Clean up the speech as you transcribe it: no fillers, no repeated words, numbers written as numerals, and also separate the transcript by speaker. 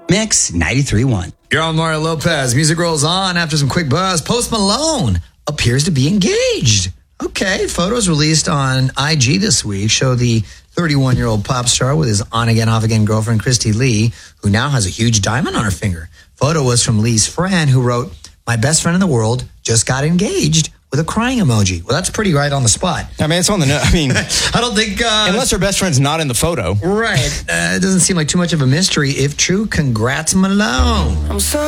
Speaker 1: Mix 93.1.
Speaker 2: You're on Mario Lopez. Music rolls on after some quick buzz. Post Malone appears to be engaged. Okay, photos released on IG this week show the 31-year-old pop star with his on-again, off-again girlfriend, Christy Lee, who now has a huge diamond on her finger. Photo was from Lee's friend, who wrote, "My best friend in the world just got engaged," with a crying emoji. Well, that's pretty right on the spot.
Speaker 3: I mean, it's on the note. I mean,
Speaker 2: I don't think...
Speaker 3: unless her best friend's not in the photo.
Speaker 2: Right. It doesn't seem like too much of a mystery. If true, congrats, Malone.
Speaker 4: I'm sorry.